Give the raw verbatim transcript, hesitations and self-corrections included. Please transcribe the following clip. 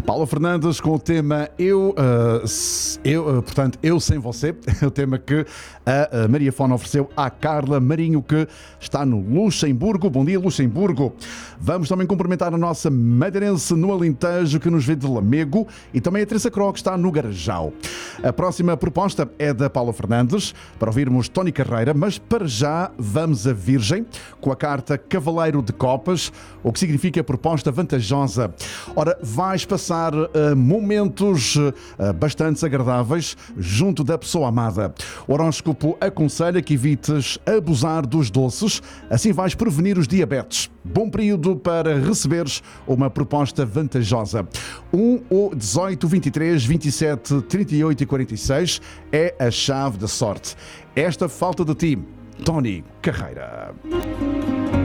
Paulo Fernandes com o tema Eu, uh, eu uh, portanto, Eu Sem Você, é o tema que a, a Maria Fona ofereceu à Carla Marinho, que está no Luxemburgo. Bom dia, Luxemburgo. Vamos também cumprimentar a nossa madeirense no Alentejo, que nos vê de Lamego, e também a Teresa Cro, que está no Garajal. A próxima proposta é da Paula Fernandes, para ouvirmos Tony Carreira, mas para já vamos a Virgem, com a carta Cavaleiro de Copas, o que significa proposta vantajosa. Ora, vais passar uh, momentos uh, bastante agradáveis junto da pessoa amada. O horóscopo aconselha que evites abusar dos doces, assim vais prevenir os diabetes. Bom período para receberes uma proposta vantajosa. um, o dezoito, vinte e três, vinte e sete, trinta e oito e quarenta e seis é a chave da sorte. Esta falta de ti, Tony Carreira.